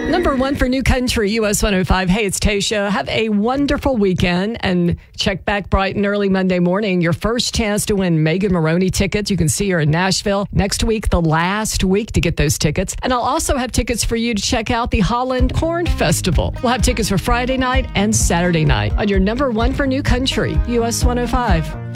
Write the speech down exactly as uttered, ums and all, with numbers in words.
Number one for New Country, U S one oh five. Hey, it's Tasha. Have a wonderful weekend and check back bright and early Monday morning. Your first chance to win Megan Maroney tickets. You can see her in Nashville next week, the last week to get those tickets. And I'll also have tickets for you to check out the Holland Corn Festival. We'll have tickets for Friday night and Saturday night on your number one for New Country, U S one oh five.